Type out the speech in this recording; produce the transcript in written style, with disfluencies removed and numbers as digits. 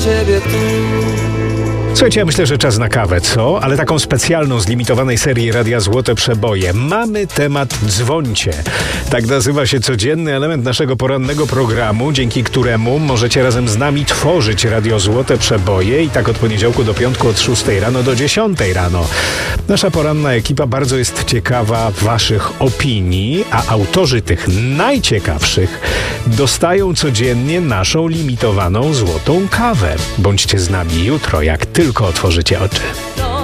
ciebie tu. Słuchajcie, ja myślę, że czas na kawę, co? Ale taką specjalną z limitowanej serii Radia Złote Przeboje. Mamy temat Dzwońcie. Tak nazywa się codzienny element naszego porannego programu, dzięki któremu możecie razem z nami tworzyć Radio Złote Przeboje i tak od poniedziałku do piątku od 6 rano do 10 rano. Nasza poranna ekipa bardzo jest ciekawa waszych opinii, a autorzy tych najciekawszych dostają codziennie naszą limitowaną złotą kawę. Bądźcie z nami jutro, jak tylko otworzycie oczy.